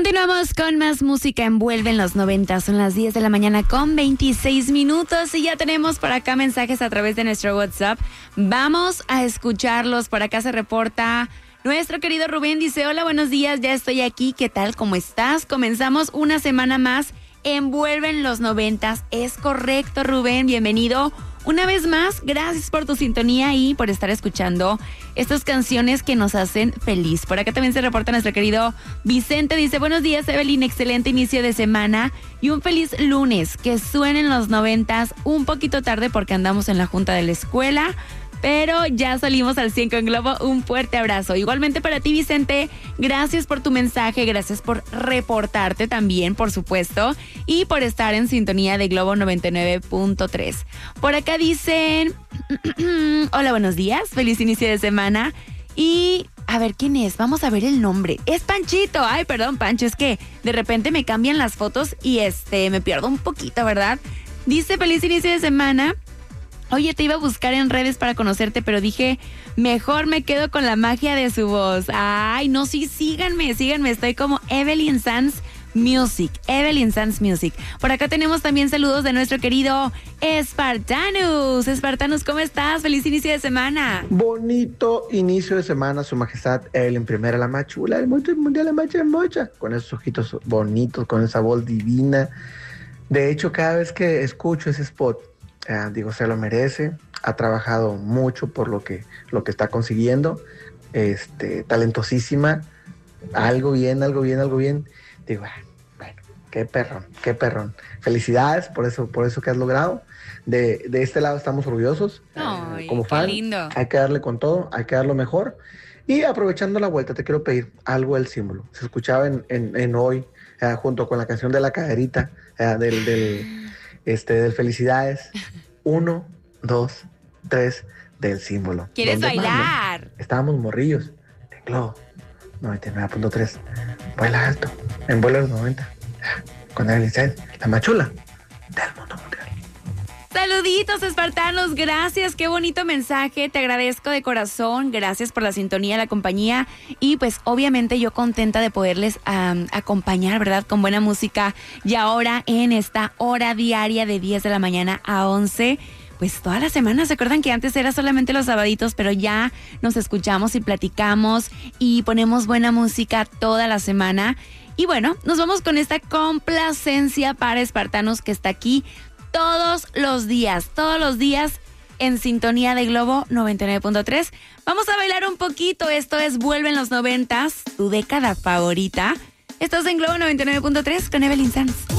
Continuamos con más música envuelve en los 90. Son las 10 de la mañana con 26 minutos y ya tenemos por acá mensajes a través de nuestro WhatsApp. Vamos a escucharlos. Por acá se reporta nuestro querido Rubén. Dice, hola, buenos días, ya estoy aquí. ¿Qué tal? ¿Cómo estás? Comenzamos una semana más. Envuelven los 90. Es correcto, Rubén. Bienvenido. Una vez más, gracias por tu sintonía y por estar escuchando estas canciones que nos hacen feliz. Por acá también se reporta nuestro querido Vicente. Dice, buenos días, Evelyn, excelente inicio de semana y un feliz lunes. Que suenen los 90, un poquito tarde porque andamos en la junta de la escuela, pero ya salimos al 100 con Globo. Un fuerte abrazo. Igualmente para ti, Vicente, gracias por tu mensaje, gracias por reportarte también, por supuesto, y por estar en sintonía de Globo 99.3. Por acá dicen, hola, buenos días, feliz inicio de semana. Y a ver, ¿quién es? Vamos a ver el nombre. Es Panchito. Ay, perdón, Pancho, es que de repente me cambian las fotos y me pierdo un poquito, ¿verdad? Dice, feliz inicio de semana. Oye, te iba a buscar en redes para conocerte, pero dije, mejor me quedo con la magia de su voz. Ay, no, sí, síganme. Estoy como Evelyn Sanz Music. Evelyn Sanz Music. Por acá tenemos también saludos de nuestro querido Espartanus. Espartanus, ¿cómo estás? Feliz inicio de semana. Bonito inicio de semana, su majestad Evelyn I, la más chula del mundo mundial, la más hermosa. Con esos ojitos bonitos, con esa voz divina. De hecho, cada vez que escucho ese spot, digo, se lo merece, ha trabajado mucho por lo que está consiguiendo, talentosísima, algo bien. Digo, bueno, qué perrón. Felicidades por eso que has logrado. De este lado estamos orgullosos. Ay, como fan, qué lindo. hay que darle con todo, hay que dar lo mejor. Y aprovechando la vuelta, te quiero pedir algo del símbolo. Se escuchaba en hoy, junto con la canción de la caderita, del Felicidades. 1, 2, 3 del símbolo. ¿Quieres bailar? Estábamos morrillos. En Globo 99.3. Vuela alto. En vuelo de los 90. Con Evelyn Sanz, la más chula del mundo mundial. Saluditos, espartanos, gracias, qué bonito mensaje, te agradezco de corazón, gracias por la sintonía, la compañía y pues obviamente yo contenta de poderles acompañar, ¿verdad? Con buena música y ahora en esta hora diaria de 10 de la mañana a 11, pues toda la semana. ¿Se acuerdan que antes era solamente los sabaditos, pero ya nos escuchamos y platicamos y ponemos buena música toda la semana? Y bueno, nos vamos con esta complacencia para espartanos que está aquí todos los días en sintonía de Globo 99.3. Vamos a bailar un poquito. Esto es Vuelven los 90, tu década favorita. Estás en Globo 99.3 con Evelyn Sanz.